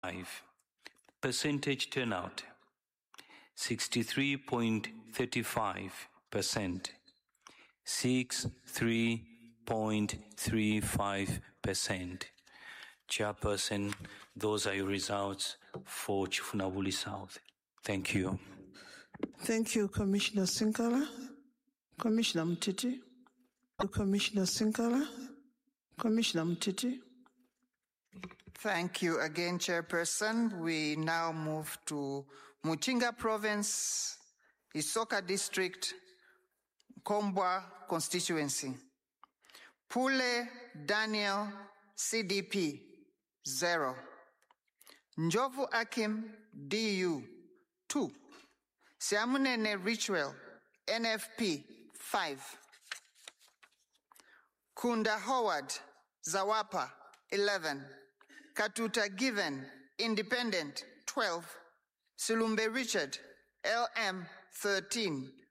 Percentage turnout 63.35%. 63.35%. Chairperson, those are your results for Chifunabuli South. Thank you. Thank you, Commissioner Sinkala. Commissioner Mtiti. Commissioner Sinkala. Commissioner Mtiti. Thank you again, Chairperson. We now move to Muchinga Province, Isoka District, Kombwa Constituency. Pule Daniel, CDP, 0. Njovu Akim, DU, 2. Siamunene Ritual, NFP, 5. Kunda Howard, Zawapa, 11. Katuta Given, Independent, 12. Silumbe Richard, LM, 13.